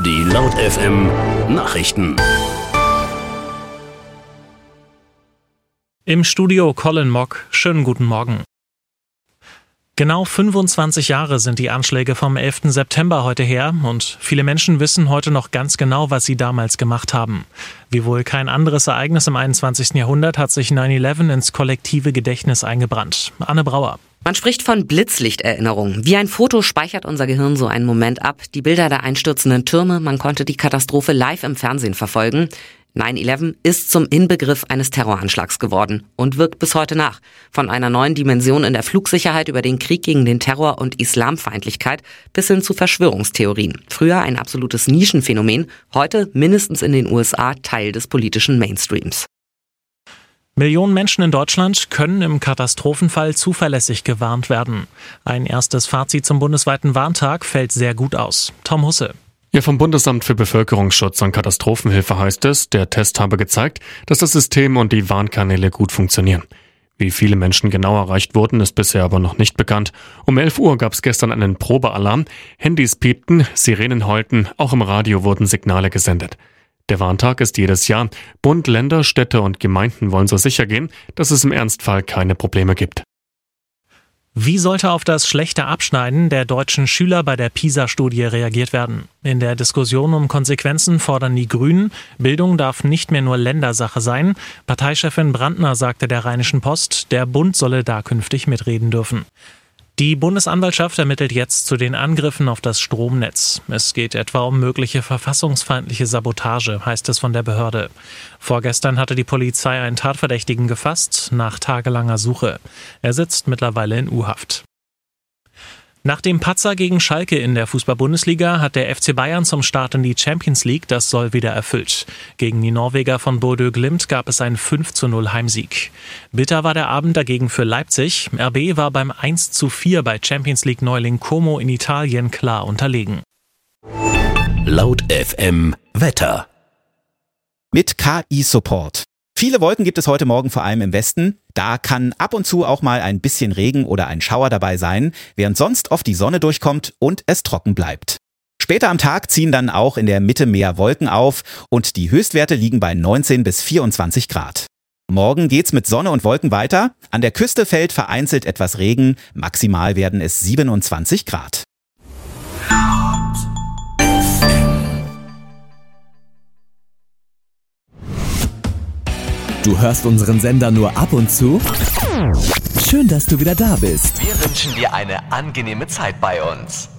Die Laut FM Nachrichten. Im Studio Colin Mock. Schönen guten Morgen. Genau 25 Jahre sind die Anschläge vom 11. September heute her und viele Menschen wissen heute noch ganz genau, was sie damals gemacht haben. Wie wohl kein anderes Ereignis im 21. Jahrhundert hat sich 9/11 ins kollektive Gedächtnis eingebrannt. Anne Brauer. Man spricht von Blitzlichterinnerung. Wie ein Foto speichert unser Gehirn so einen Moment ab. Die Bilder der einstürzenden Türme, man konnte die Katastrophe live im Fernsehen verfolgen. 9/11 ist zum Inbegriff eines Terroranschlags geworden und wirkt bis heute nach. Von einer neuen Dimension in der Flugsicherheit über den Krieg gegen den Terror und Islamfeindlichkeit bis hin zu Verschwörungstheorien. Früher ein absolutes Nischenphänomen, heute mindestens in den USA Teil des politischen Mainstreams. Millionen Menschen in Deutschland können im Katastrophenfall zuverlässig gewarnt werden. Ein erstes Fazit zum bundesweiten Warntag fällt sehr gut aus. Tom Husse. Ja, vom Bundesamt für Bevölkerungsschutz und Katastrophenhilfe heißt es, der Test habe gezeigt, dass das System und die Warnkanäle gut funktionieren. Wie viele Menschen genau erreicht wurden, ist bisher aber noch nicht bekannt. Um 11 Uhr gab es gestern einen Probealarm. Handys piepten, Sirenen heulten, auch im Radio wurden Signale gesendet. Der Warntag ist jedes Jahr. Bund, Länder, Städte und Gemeinden wollen so sicher gehen, dass es im Ernstfall keine Probleme gibt. Wie sollte auf das schlechte Abschneiden der deutschen Schüler bei der PISA-Studie reagiert werden? In der Diskussion um Konsequenzen fordern die Grünen, Bildung darf nicht mehr nur Ländersache sein. Parteichefin Brandner sagte der Rheinischen Post, der Bund solle da künftig mitreden dürfen. Die Bundesanwaltschaft ermittelt jetzt zu den Angriffen auf das Stromnetz. Es geht etwa um mögliche verfassungsfeindliche Sabotage, heißt es von der Behörde. Vorgestern hatte die Polizei einen Tatverdächtigen gefasst, nach tagelanger Suche. Er sitzt mittlerweile in U-Haft. Nach dem Patzer gegen Schalke in der Fußball-Bundesliga hat der FC Bayern zum Start in die Champions League das Soll wieder erfüllt. Gegen die Norweger von Bodø Glimt gab es einen 5:0 Heimsieg. Bitter war der Abend dagegen für Leipzig. RB war beim 1:4 bei Champions League-Neuling Como in Italien klar unterlegen. Laut FM Wetter. Mit KI-Support. Viele Wolken gibt es heute Morgen vor allem im Westen. Da kann ab und zu auch mal ein bisschen Regen oder ein Schauer dabei sein, während sonst oft die Sonne durchkommt und es trocken bleibt. Später am Tag ziehen dann auch in der Mitte mehr Wolken auf und die Höchstwerte liegen bei 19 bis 24 Grad. Morgen geht's mit Sonne und Wolken weiter. An der Küste fällt vereinzelt etwas Regen. Maximal werden es 27 Grad. Du hörst unseren Sender nur ab und zu? Schön, dass du wieder da bist. Wir wünschen dir eine angenehme Zeit bei uns.